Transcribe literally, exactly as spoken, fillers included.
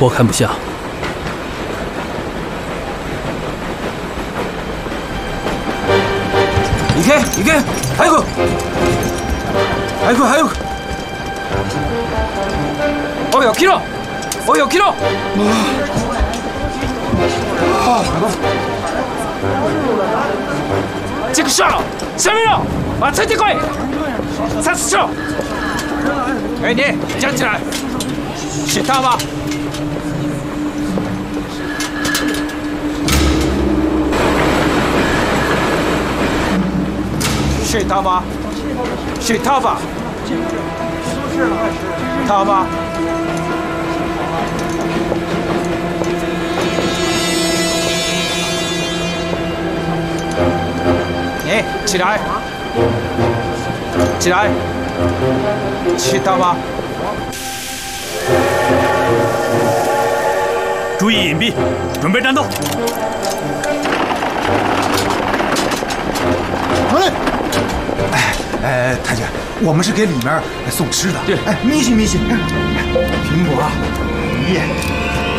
我看不像。 이게 이게 아이고 아이고 아이고 어 여기로 어 여기로 아这个上下面了把车递过来三四车哎你站起来是他吗是他吗？是他吧？他吗？你起来，起来，是他吗？ 注意隐蔽，准备战斗。 好嘞。 哎，哎，太监，我们是给里面送吃的。 对， 哎，米西米西，苹果、梨、